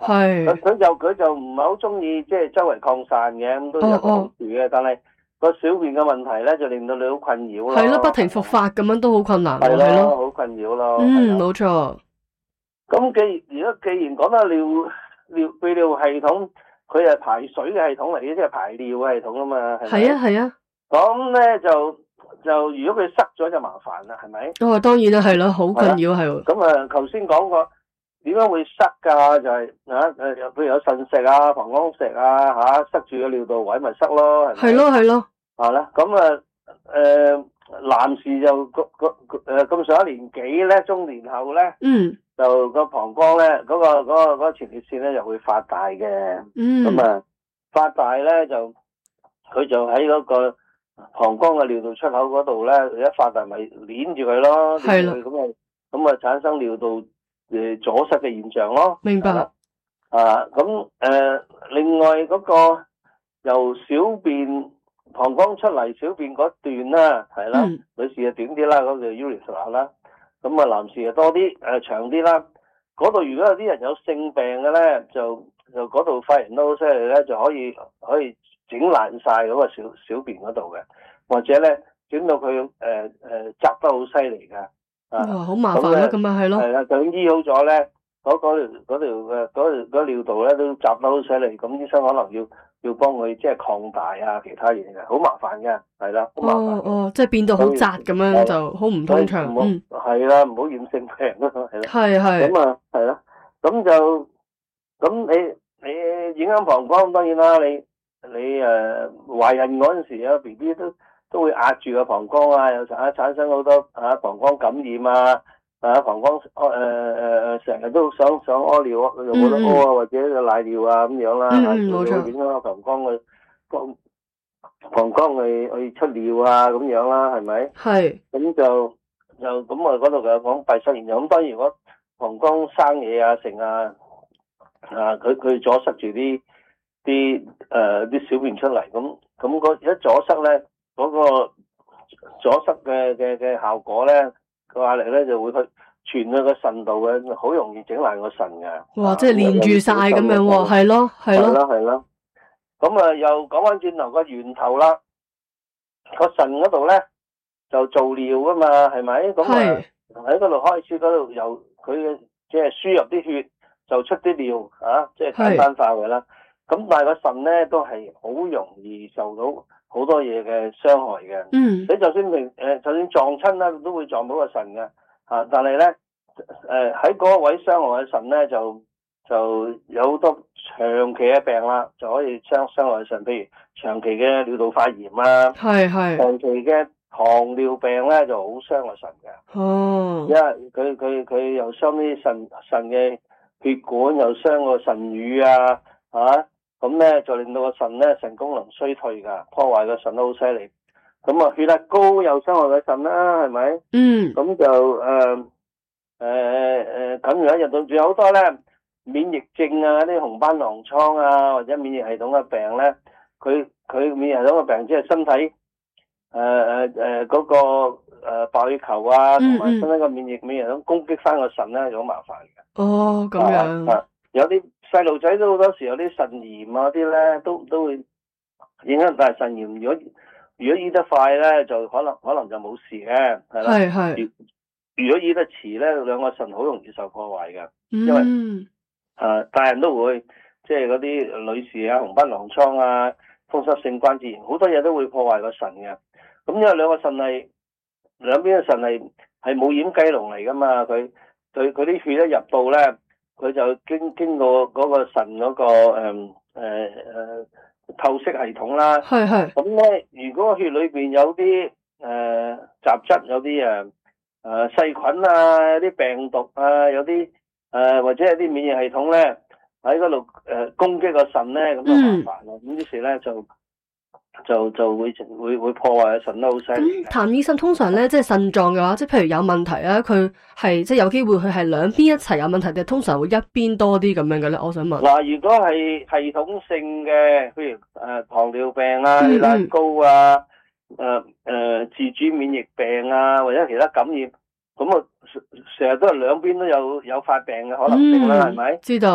係。 佢就唔係好中意即係周圍擴散嘅，咁都有個好處嘅，但係個小便嘅問題咧就令到你好困擾咯。 係咯，不停復發咁樣都好困難喎。 係咯， 好困擾咯。 冇錯。 咁既然講得泌尿系統，佢係排水嘅系統嚟嘅，即係排尿嘅系統啊嘛。 係啊。 咁咧就如果佢塞咗就麻煩啦，係咪？ 哦，當然啦，係咯，好困擾係。 咁啊，頭先講過點解會塞㗎？就係譬如有腎石啊、膀胱石啊塞住個尿道位咪塞咯，係咪？ 係咯。 係啦，咁男士就咁上一年紀咧，中年後咧，就個膀胱咧嗰個前列腺咧就會發大嘅，咁發大咧就佢就喺嗰個膀胱嘅尿道出口嗰度咧，一發大咪捏住佢咯， 係啦， 咁啊產生尿道阻塞嘅現象咯。 明白。 咁另外嗰個由小便膀胱出嚟小便嗰段啦，係啦，女士就短啲啦，嗰個 urethra 啦，咁啊男士就多啲長啲啦。嗰度如果有啲人有性病嘅咧，就嗰度發炎都好犀利咧，就可以整爛晒嗰個小便嗰度嘅，或者咧整到佢窄得好犀利嘅。 哇，好麻煩啦，咁啊係咯。 係啦，就醫好咗咧，嗰條尿道咧都窄得好犀利，咁醫生可能要幫佢即係擴大啊，其他嘢嘅，好麻煩嘅，係啦，好麻煩。 即係變到好窄咁樣就好唔通暢。 係啦，唔好染性病咯，係啦。 係。 咁啊，係啦，咁你影響膀胱，當然啦，你懷孕嗰陣時啊 ，BB 都會壓住個膀胱啊，又產生好多膀胱感染啊。膀胱成日都想屙尿，又冇得屙啊，或者瀨尿啊咁樣啦， 冇錯， 影響膀胱去出尿啊咁樣啦，係咪？ 係。 咁就咁我嗰度就講閉塞現象。咁當然如果膀胱生嘢啊成佢阻塞住啲小便出嚟，咁一阻塞咧，嗰個阻塞嘅效果咧，個壓力咧就會傳去個腎度嘅，好容易整爛個腎嘅。 哇！即係連住晒咁樣喎，係咯。 咁又講翻轉頭個源頭啦，個腎嗰度咧就做尿噶嘛，係咪？咁喺嗰度開始，嗰度由佢嘅即係輸入啲血就出啲尿即係簡單化嘅啦。咁但係個腎咧都係好容易受到好多嘢嘅傷害嘅。你就算撞親啦，都會撞到個腎嘅。但係咧喺嗰個位傷害嘅腎咧就有好多長期嘅病啦，就可以傷害腎，譬如長期嘅尿道發炎啊，長期嘅糖尿病咧就好傷個腎嘅。因為佢又傷啲腎嘅血管，又傷個腎乳啊，咁咧就令到個腎咧腎功能衰退噶，破壞個腎都好犀利。咁啊血壓高又傷害個腎啦，係咪？咁就咁而家入到仲有好多咧免疫症啊，啲紅斑狼瘡啊，或者免疫系統嘅病咧，佢免疫系統嘅病即係身體嗰個白血球啊，同埋身體個免疫系統攻擊翻個腎咧，就好麻煩嘅。 咁樣。 有啲細路仔都好多時有啲腎炎啊啲咧，都會影響。但係腎炎如果醫得快咧，就可能就冇事嘅，係啦。如果醫得遲咧，兩個腎好容易受破壞嘅，因為大人都會即係嗰啲女士啊，紅斑狼瘡啊，風濕性關節炎，好多嘢都會破壞個腎嘅。咁因為兩邊嘅腎係冇掩雞籠嚟噶嘛，佢啲血一入到咧，佢就經過嗰個腎嗰個透析系統啦。咁咧，如果血裏邊有啲雜質，有啲細菌啊，有啲病毒啊，有啲或者有啲免疫系統咧喺嗰度攻擊個腎咧，咁就麻煩咯。咁於是咧就會破壞個腎都好犀利。 譚醫生，通常咧即係腎臟嘅話，即係譬如有問題啊，佢係即係有機會佢係兩邊一齊有問題，定通常會一邊多啲咁樣嘅咧？我想問。 如果係系統性嘅，譬如糖尿病啊、血壓高啊、自主免疫病啊，或者其他感染，咁成日都係兩邊都有發病嘅可能性啦，係咪？ 知道。